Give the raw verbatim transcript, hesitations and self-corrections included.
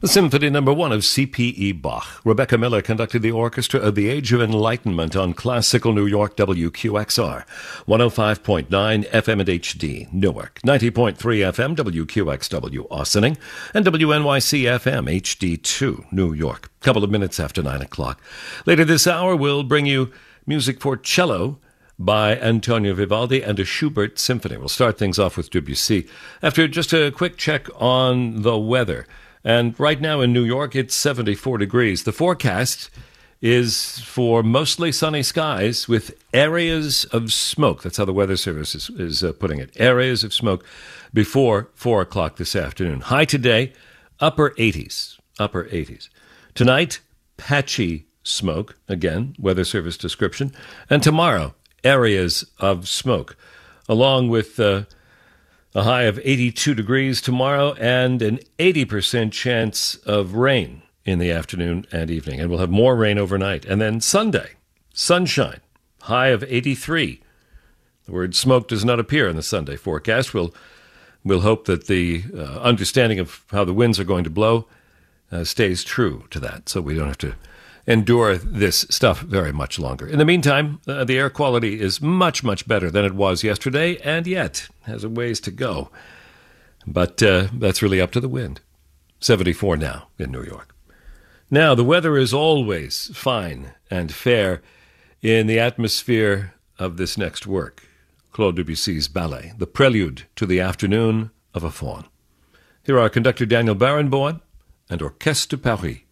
Symphony Number One of C P E Bach. Rebecca Miller conducted the orchestra of the Age of Enlightenment on Classical New York W Q X R, one oh five point nine F M at H D, Newark, ninety point three F M W Q X W, Austining, and W N Y C F M H D two, New York. Couple of minutes after nine o'clock. Later this hour, we'll bring you music for cello by Antonio Vivaldi and a Schubert symphony. We'll start things off with Debussy after just a quick check on the weather. And right now in New York, it's seventy-four degrees. The forecast is for mostly sunny skies with areas of smoke. That's how the Weather Service is, is uh, putting it. Areas of smoke before four o'clock this afternoon. High today, upper eighties. Upper eighties. Tonight, patchy smoke. Again, Weather Service description. And tomorrow, areas of smoke, along with Uh, a high of eighty-two degrees tomorrow and an eighty percent chance of rain in the afternoon and evening. And we'll have more rain overnight. And then Sunday, sunshine, high of eighty-three. The word smoke does not appear in the Sunday forecast. We'll, we'll hope that the uh, understanding of how the winds are going to blow uh, stays true to that, so we don't have to endure this stuff very much longer. In the meantime, uh, the air quality is much, much better than it was yesterday, and yet has a ways to go. But uh, that's really up to the wind. seventy-four now in New York. Now, the weather is always fine and fair in the atmosphere of this next work, Claude Debussy's ballet, the prelude to the afternoon of a faun. Here are conductor Daniel Barenboim and Orchestre de Paris.